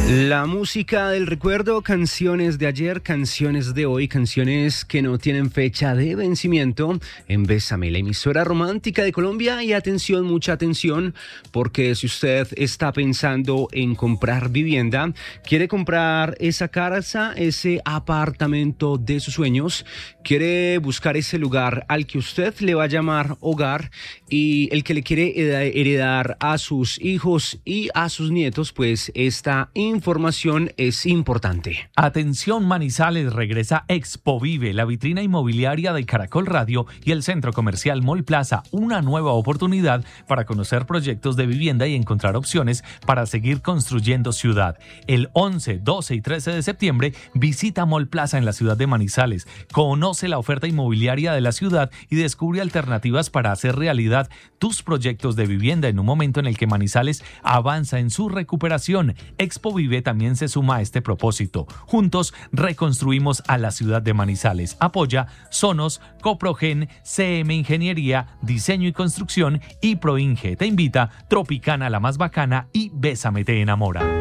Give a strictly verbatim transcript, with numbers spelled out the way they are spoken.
La música del recuerdo, canciones de ayer, canciones de hoy, canciones que no tienen fecha de vencimiento en Bésame, la emisora romántica de Colombia. Y atención, mucha atención, porque si usted está pensando en comprar vivienda, quiere comprar esa casa, ese apartamento de sus sueños, quiere buscar ese lugar al que usted le va a llamar hogar y el que le quiere heredar a sus hijos y a sus nietos, pues esta información es importante. Atención Manizales, regresa Expo Vive, la vitrina inmobiliaria de Caracol Radio y el Centro Comercial Mall Plaza, una nueva oportunidad para conocer proyectos de vivienda y encontrar opciones para seguir construyendo ciudad. El once, doce y trece de septiembre visita Mall Plaza en la ciudad de Manizales, conoce la oferta inmobiliaria de la ciudad y descubre alternativas para hacer realidad tus proyectos de vivienda en un momento en el que Manizales avanza en su recuperación. Expo Vive también se suma a este propósito. Juntos reconstruimos a la ciudad de Manizales. Apoya Sonos, Coprogen, C M Ingeniería, Diseño y Construcción y Proinge. Te invita Tropicana, la más bacana, y Bésame te enamora.